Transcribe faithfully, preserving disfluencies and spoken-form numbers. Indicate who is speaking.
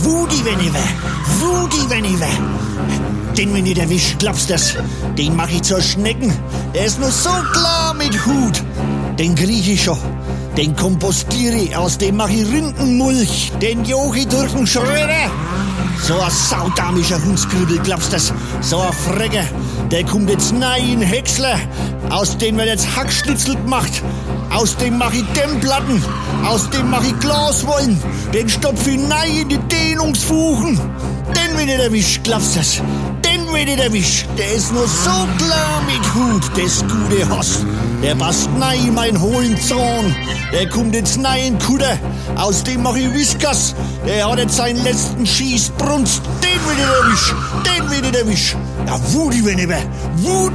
Speaker 1: Woody Weniver, Woody Weniver. Den, wenn ich erwisch, glaubst das? Den mach ich zur Schnecken. Der ist nur so klar mit Hut. Den krieg ich schon. Den kompostiere ich, aus dem mach ich Rindenmulch. Den joch ich durch den Schredder. So ein saudamischer Hundskribbel, glaubst das? So ein Frecker, der kommt jetzt rein in Häcksler. Aus dem wird jetzt Hackschnitzel gemacht. Aus dem mach ich Dämmplatten. Aus dem mach ich Glaswollen. Den stopf ich rein in die Dehnungsfugen. Den, wenn ich erwisch, glaubst das? Den, wenn ich erwisch, der ist nur so klar mit Hut, das gute Hoss. Der passt rein in mein hohlen Zahn. Der kommt jetzt rein in Kutter. Aus dem mach ich Whiskas. Der hat jetzt seinen letzten Schießbrunst. Den, wenn ich erwisch, den, wenn ich erwisch. Ja, Woody, wenn ich Woody.